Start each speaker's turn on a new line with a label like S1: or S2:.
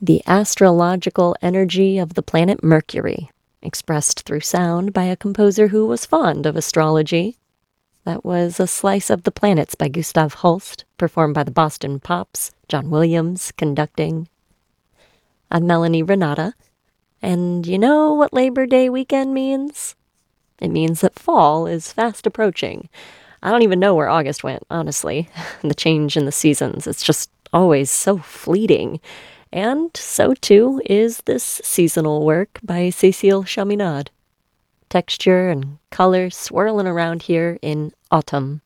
S1: The astrological energy of the planet Mercury, expressed through sound by a composer who was fond of astrology. That was A Slice of the Planets by Gustav Holst, performed by the Boston Pops, John Williams conducting. I'm Melanie Renata, and you know what Labor Day weekend means? It means that fall is fast approaching. I don't even know where August went, honestly. The change in the seasons, it's just always so fleeting. And so too is this seasonal work by Cécile Chaminade. Texture and color swirling around here in autumn.